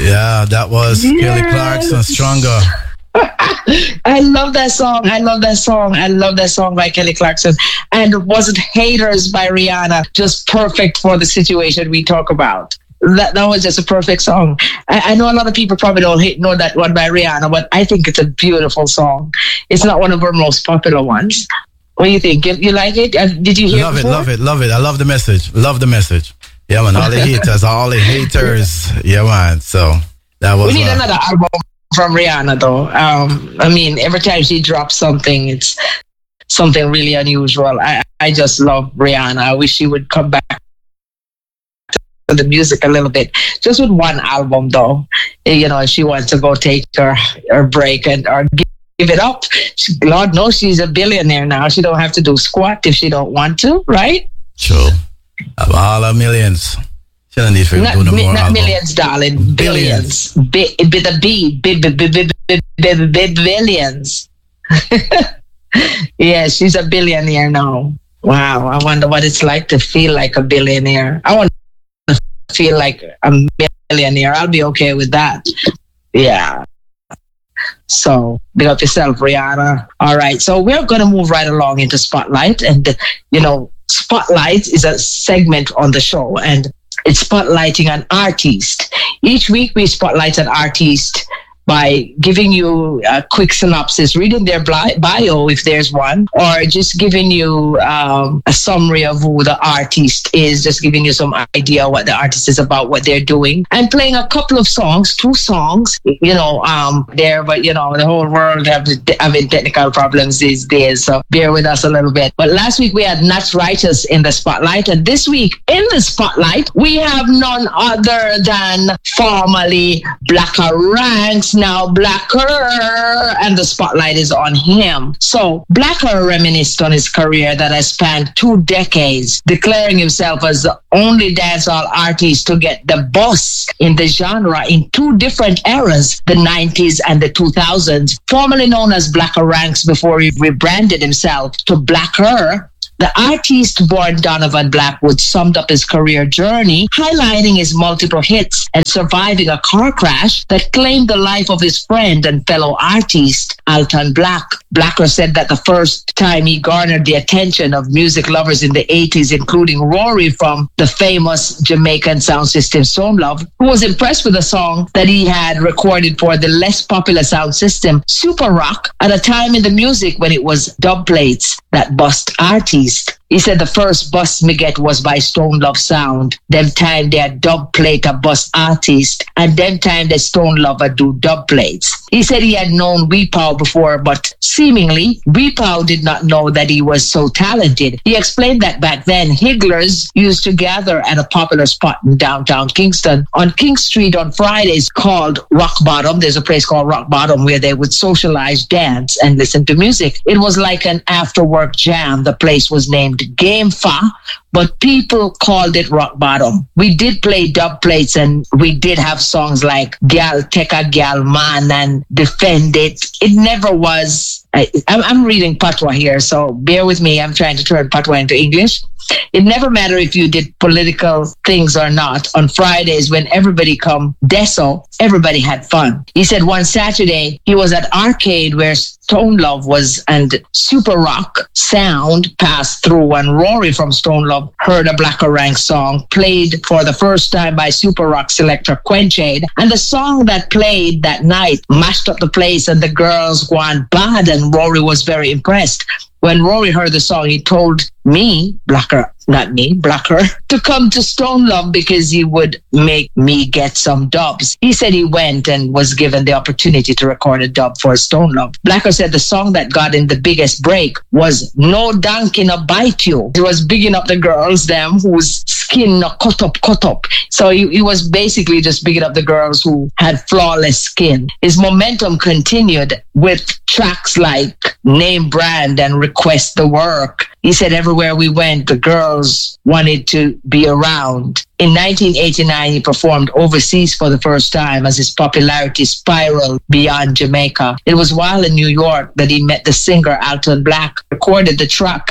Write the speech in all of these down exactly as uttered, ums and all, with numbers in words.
Yeah, that was Yes. Kelly Clarkson, Stronger. I love that song. I love that song. I love that song by Kelly Clarkson. And was it Haters by Rihanna? Just perfect for the situation we talk about. That, that was just a perfect song. I, I know a lot of people probably don't hate, know that one by Rihanna, but I think it's a beautiful song. It's not one of her most popular ones. What do you think? You, you like it? Uh, did you hear Love it? it, before? love it, love it. I love the message. Love the message. Yeah, man. All the haters, all the haters. Yeah, man. So that was. We need uh, another album from Rihanna, though. Um, I mean, every time she drops something, it's something really unusual. I, I just love Rihanna. I wish she would come back to the music a little bit, just with one album, though. You know, if she wants to go take her her break and or give, give it up. She, Lord knows she's a billionaire now. She don't have to do squat if she don't want to, right? True. Of all our millions. She don't need to Not, do no mi- more not album. millions, darling. Billions. Bi- With a B. Bi- bi- bi- bi- bi- bi- bi- Billions. Yeah, she's a billionaire now. Wow. I wonder what it's like to feel like a billionaire. I want to feel like a millionaire. I'll be okay with that. Yeah. So, big up yourself, Rihanna. All right. So, we're going to move right along into Spotlight. And, you know, Spotlight is a segment on the show, and it's spotlighting an artist. Each week, we spotlight an artist by giving you a quick synopsis, reading their bio if there's one, or just giving you um, a summary of who the artist is, just giving you some idea what the artist is about, what they're doing, and playing a couple of songs, two songs, you know, um, there, but you know, the whole world have having technical problems these days, so bear with us a little bit. But last week we had Nat Righteous in the spotlight, and this week in the spotlight we have none other than formerly Blacker Ranks, now Blacker, and the spotlight is on him. So Blacker reminisced on his career that has spanned two decades, declaring himself as the only dancehall artist to get the buzz in the genre in two different eras, the nineties and the two thousands. Formerly known as Blacker Ranks before he rebranded himself to Blacker, the artist born Donovan Blackwood summed up his career journey, highlighting his multiple hits and surviving a car crash that claimed the life of his friend and fellow artist, Alton Black. Blacker said that the first time he garnered the attention of music lovers in the eighties, including Rory from the famous Jamaican sound system Stone Love, who was impressed with a song that he had recorded for the less popular sound system Super Rock at a time in the music when it was dub plates that bust artists. He said the first bus me get was by Stone Love Sound. Them time they had dub plate a bus artist, and them time the Stone Lover do dub plates. He said he had known Weepow before, but seemingly Weepow did not know that he was so talented. He explained that back then Higglers used to gather at a popular spot in downtown Kingston on King Street on Fridays called Rock Bottom. There's a place called Rock Bottom where they would socialize, dance, and listen to music. It was like an after-work jam. The place was named Game Fa, but people called it Rock Bottom. We did play dub plates, and we did have songs like Gal Take a Gal Man and Defend It. It never was. I, I'm, I'm reading Patois here, so bear with me. I'm trying to turn Patois into English. It never mattered if you did political things or not. On Fridays, when everybody come deso, everybody had fun. He said one Saturday he was at Arcade where Stone Love was and Super Rock sound passed through, and Rory from Stone Love heard a Blacker Rank song played for the first time by Super Rock selector Quenchade, and the song that played that night mashed up the place and the girls gone bad, and Rory was very impressed. When Rory heard the song, he told me, Blacker, not me, Blacker, to come to Stone Love because he would make me get some dubs. He said he went and was given the opportunity to record a dub for Stone Love. Blacker said the song that got him the biggest break was No Donkey No Bite You. He was bigging up the girls, them whose skin no cut up, cut up. So he, he was basically just bigging up the girls who had flawless skin. His momentum continued with tracks like Name Brand and Request the Work. He said everywhere we went, the girls wanted to be around. In nineteen eighty-nine, he performed overseas for the first time as his popularity spiraled beyond Jamaica. It was while in New York that he met the singer Alton Black, recorded the track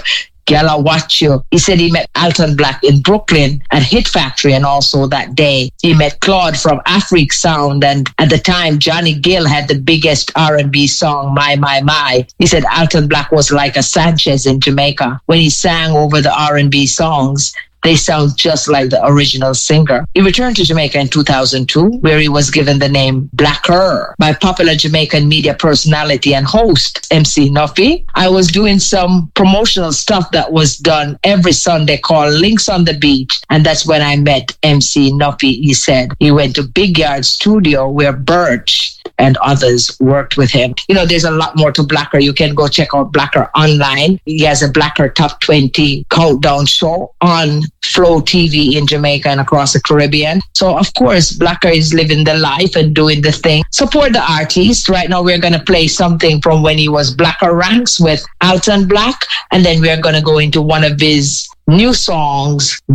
Gala Watch You. He said he met Alton Black in Brooklyn at Hit Factory, and also that day he met Claude from Afrique Sound, and at the time Johnny Gill had the biggest R and B song, My My My. He said Alton Black was like a Sanchez in Jamaica. When he sang over the R and B songs, they sound just like the original singer. He returned to Jamaica in two thousand two, where he was given the name Blacker by popular Jamaican media personality and host M C Nuffy. I was doing some promotional stuff that was done every Sunday called Links on the Beach, and that's when I met M C Nuffy. He said he went to Big Yard Studio where Birch and others worked with him. You know, there's a lot more to Blacker. You can go check out Blacker online. He has a Blacker Top twenty countdown show on Flow T V in Jamaica and across the Caribbean. So, of course, Blacker is living the life and doing the thing. Support the artist. Right now, we're going to play something from when he was Blacker Ranks with Alton Black, and then we're going to go into one of his new songs,